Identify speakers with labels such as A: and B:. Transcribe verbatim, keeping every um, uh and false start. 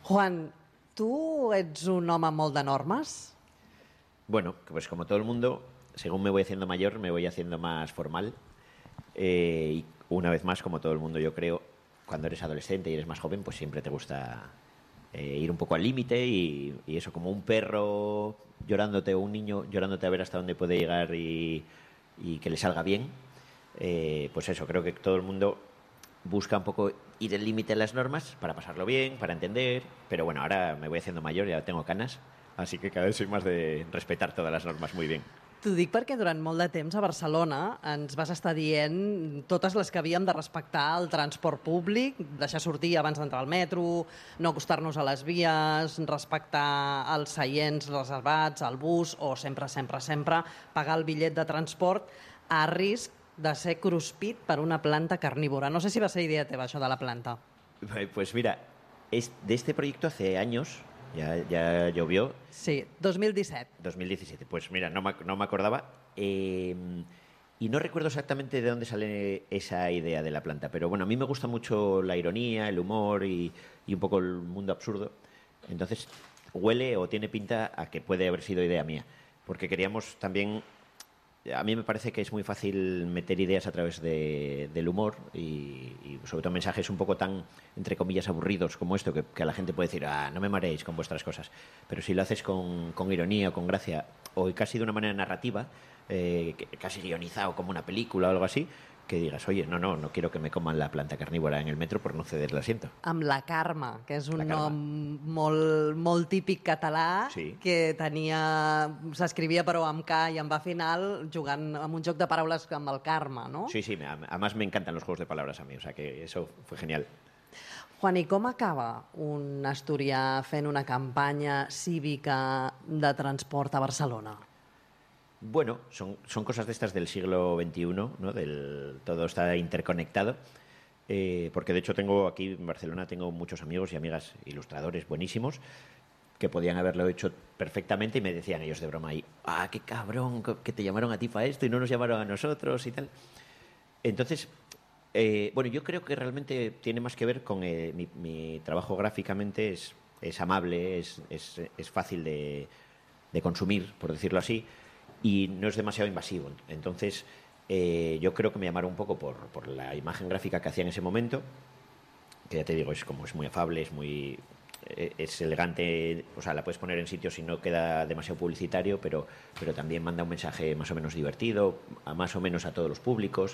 A: Juan, tu ets un home molt de normes?
B: Bueno, pues como todo el mundo, según me voy haciendo mayor, me voy haciendo más formal. Eh, y una vez más, como todo el mundo, yo creo, cuando eres adolescente y eres más joven, pues siempre te gusta eh, ir un poco al límite y, y eso, como un perro llorándote o un niño llorándote a ver hasta dónde puede llegar y, y que le salga bien. Eh, pues eso, creo que todo el mundo busca un poco ir el límite en las normas para pasarlo bien, para entender. Pero bueno, ahora me voy haciendo mayor, ya tengo canas, así que cada vez soy más de respetar todas las normas muy bien.
A: T'ho dic perquè durant molt de temps a Barcelona ens vas estar dient totes les que havíem de respectar el transport públic, deixar sortir abans d'entrar al metro, no acostar-nos a les vies, respectar els seients reservats, el bus o sempre, sempre, sempre pagar el bitllet de transport a risc de ser cruspit per una planta carnívora. No sé si va ser idea teva, això de la planta.
B: Pues mira, es, de este proyecto hace años, ya, ya llovió.
A: Sí, dos mil disset.
B: dos mil diecisiete, pues mira, no me, no me acordaba. Eh, y no recuerdo exactamente de dónde sale esa idea de la planta, pero bueno, a mí me gusta mucho la ironía, el humor y, y un poco el mundo absurdo. Entonces, huele o tiene pinta a que puede haber sido idea mía, porque queríamos también... A mí me parece que es muy fácil meter ideas a través de, del humor y, y sobre todo mensajes un poco tan, entre comillas, aburridos como esto, que, que a la gente puede decir, ah, no me mareéis con vuestras cosas. Pero si lo haces con, con ironía o con gracia, o casi de una manera narrativa, eh, casi guionizado como una película o algo así, que digas, oye, no, no, no quiero que me coman la planta carnívora en el metro por no ceder el asiento.
A: Amb la Carme, que és un
B: Carme.
A: nom molt, molt típic català,
B: Sí.
A: que tenia, s'escrivia però amb K i amb A final, jugant amb un joc de paraules amb el Carme, no?
B: Sí, sí, me- además me encantan los juegos de palabras a mí, o sea que eso fue genial.
A: Juan, i com acaba un asturià fent una campanya cívica de transport a Barcelona?
B: Bueno, son, son cosas de estas del siglo veintiuno, ¿no? Del, todo está interconectado. Eh, porque de hecho tengo aquí en Barcelona tengo muchos amigos y amigas ilustradores buenísimos que podían haberlo hecho perfectamente y me decían ellos de broma y ah, qué cabrón que te llamaron a ti para esto y no nos llamaron a nosotros y tal. Entonces, eh, bueno, yo creo que realmente tiene más que ver con eh, mi, mi trabajo gráficamente es, es amable, es, es, es fácil de, de consumir, por decirlo así, y no es demasiado invasivo. Entonces, eh, yo creo que me llamaron un poco por, por la imagen gráfica que hacía en ese momento, que ya te digo, es como es muy afable, es muy eh, es elegante, o sea, la puedes poner en sitios y no queda demasiado publicitario, pero, pero también manda un mensaje más o menos divertido, a más o menos a todos los públicos.